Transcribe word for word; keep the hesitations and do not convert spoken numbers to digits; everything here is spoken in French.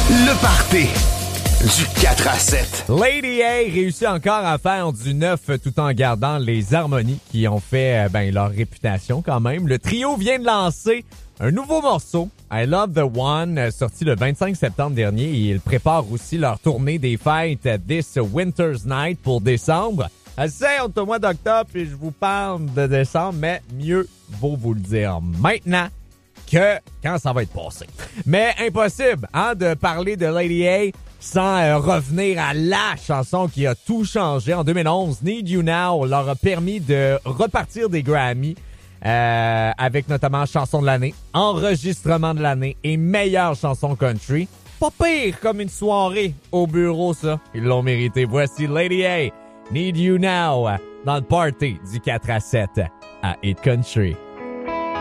Le party du quatre à sept. Lady A réussit encore à faire du neuf tout en gardant les harmonies qui ont fait ben, leur réputation quand même. Le trio vient de lancer un nouveau morceau, I Love the One, sorti le vingt-cinq septembre dernier. Et ils préparent aussi leur tournée des fêtes This Winter's Night pour décembre. C'est au mois d'octobre et je vous parle de décembre, mais mieux vaut vous le dire maintenant que quand ça va être passé. Mais impossible hein, de parler de Lady A sans euh, revenir à la chanson qui a tout changé. En deux mille onze, Need You Now leur a permis de repartir des Grammy euh, avec notamment chanson de l'année, enregistrement de l'année et meilleure chanson country. Pas pire comme une soirée au bureau, ça. Ils l'ont mérité. Voici Lady A, Need You Now, dans le party du quatre à sept à Hit Country.